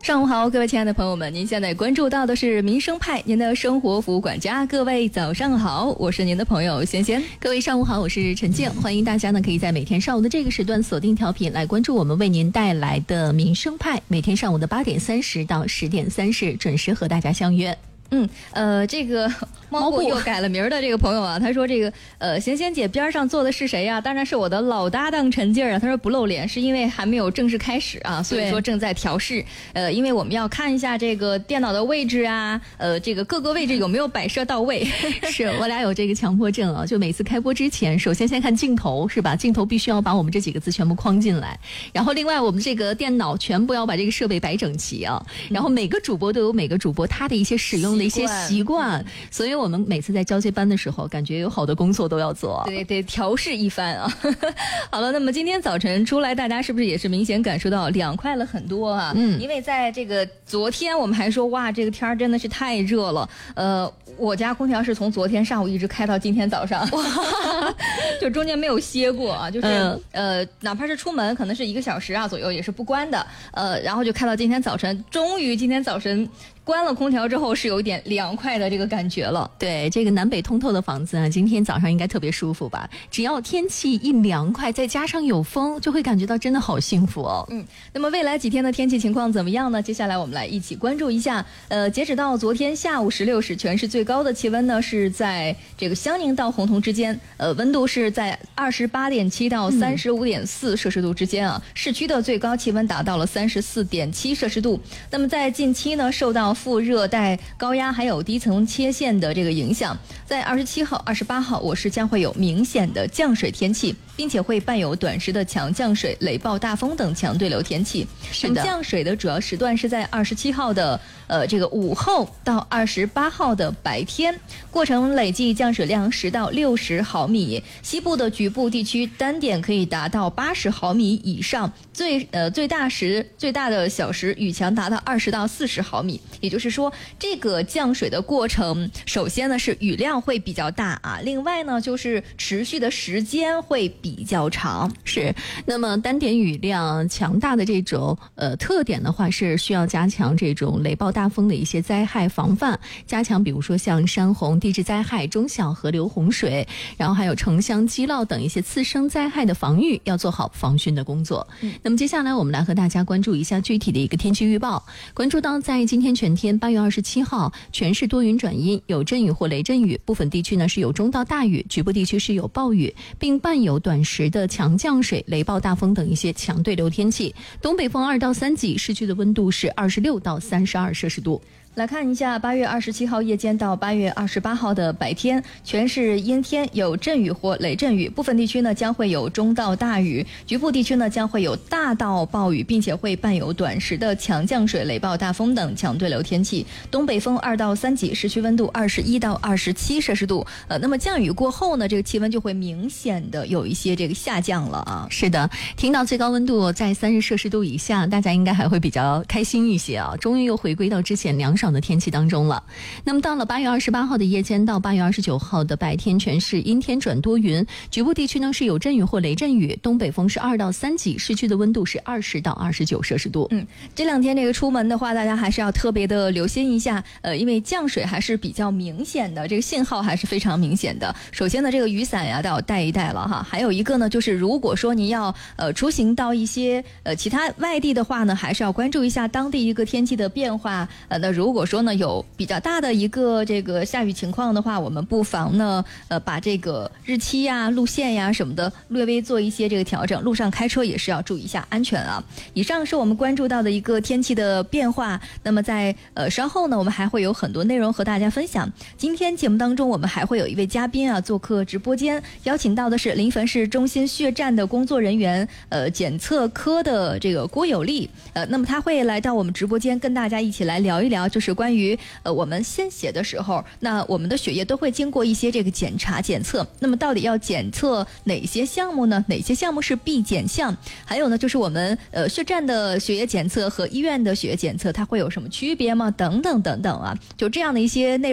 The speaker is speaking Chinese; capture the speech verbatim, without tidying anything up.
上午好，各位亲爱的朋友们，您现在关注到的是民生派，您的生活服务管家。各位早上好，我是您的朋友仙仙。 各位上午好，我是陈静。欢迎大家呢可以在每天上午的这个时段锁定调频来关注我们为您带来的民生派，每天上午的八点三十到十点三十准时和大家相约。 嗯，呃，这个猫布又改了名的这个朋友啊，他说这个呃，贤贤姐边上坐的是谁呀、啊？当然是我的老搭档陈静啊。他说不露脸是因为还没有正式开始啊，所以说正在调试。呃，因为我们要看一下这个电脑的位置啊，呃，这个各个位置有没有摆设到位。 是我俩有这个强迫症啊，就每次开播之前，首先先看镜头是吧？镜头必须要把我们这几个字全部框进来，然后另外我们这个电脑全部要把这个设备摆整齐啊，然后每个主播都有每个主播他的一些使用的一些习惯，所以我们每次在交接班的时候，感觉有好多工作都要做， 对对，调试一番啊。好了，那么今天早晨出来，大家是不是也是明显感受到凉快了很多啊？嗯，因为在这个昨天我们还说哇，这个天真的是太热了。呃，我家空调是从昨天上午一直开到今天早上，就中间没有歇过啊，就是、嗯、呃，哪怕是出门可能是一个小时啊左右也是不关的，呃，然后就开到今天早晨，终于今天早晨。关了空调之后是有一点凉快的这个感觉了。 对，这个南北通透的房子啊，今天早上应该特别舒服吧？只要天气一凉快，再加上有风，就会感觉到真的好幸福哦。 嗯，那么未来几天的天气情况怎么样呢？接下来我们来一起关注一下。呃，截止到昨天下午十六时，全市最高的气温呢是在这个襄宁到洪洞之间，呃，温度是在二十八点七到三十五点四摄氏度之间啊。嗯、市区的最高气温达到了三十四点七摄氏度。那么在近期呢，受到副热带高压还有低层切线的这个影响，在二十七号、二十八号，我市将会有明显的降水天气，并且会伴有短时的强降水、雷暴大风等强对流天气。 是的， 降水的主要时段是在二十七号的呃这个午后到二十八号的白天，过程累计降水量十到六十毫米，西部的局部地区单点可以达到八十毫米以上，最呃最大时最大的小时雨强达到二十到四十毫米。也就是说，这个降水的过程，首先呢是雨量会比较大啊，另外呢就是持续的时间会比较长。 是，那么单点雨量强大的这种呃特点的话，是需要加强这种雷暴大风的一些灾害防范，加强比如说像山洪、地质灾害、中小河流洪水，然后还有城乡积涝等一些次生灾害的防御，要做好防汛的工作。嗯、那么接下来我们来和大家关注一下具体的一个天气预报，关注到在今天全天八月二十七号，全市多云转阴，有阵雨或雷阵雨，部分地区呢是有中到大雨，局部地区是有暴雨，并伴有短时的强降水、雷暴大风等一些强对流天气。东北风二到三级，市区的温度是二十六到三十二摄氏度。 来看一下八月二十七号夜间到八月二十八号的白天，全市阴天，有阵雨或雷阵雨，部分地区呢将会有中到大雨，局部地区呢将会有大到暴雨，并且会伴有短时的强降水、雷暴大风等强对流天气。东北风二到三级，市区温度二十一到二十七摄氏度。呃，那么降雨过后呢，这个气温就会明显的有一些这个下降了啊。 是的，听到最高温度在三十摄氏度以下，大家应该还会比较开心一些啊，终于又回归到之前凉爽的天气当中了。那么到了八月二十八号的夜间到八月二十九号的白天，全市阴天转多云，局部地区呢是有阵雨或雷阵雨，东北风是二到三级，市区的温度是二十到二十九摄氏度。 嗯，这两天这个出门的话，大家还是要特别的留心一下，呃，因为降水还是比较明显的，这个信号还是非常明显的。首先呢，这个雨伞呀都要带一带了哈。还有一个呢，就是如果说您要呃出行到一些呃其他外地的话呢，还是要关注一下当地一个天气的变化。呃，那如果说呢有比较大的一个这个下雨情况的话，我们不妨呢呃把这个日期呀、路线呀什么的略微做一些这个调整，路上开车也是要注意一下安全啊。以上是我们关注到的一个天气的变化，那么在呃稍后呢，我们还会有很多内容和大家分享。今天节目当中，我们还会有一位嘉宾啊做客直播间，邀请到的是临汾市中心血站的工作人员，呃检测科的这个郭有利，呃那么他会来到我们直播间跟大家一起来聊一聊，就是关于呃我们献血的时候，那我们的血液都会经过一些这个检查检测，那么到底要检测哪些项目呢？哪些项目是必检项？还有呢，就是我们呃血站的血液检测和医院的血液检测，它会有什么区别吗？等等等等啊，就这样的一些内容。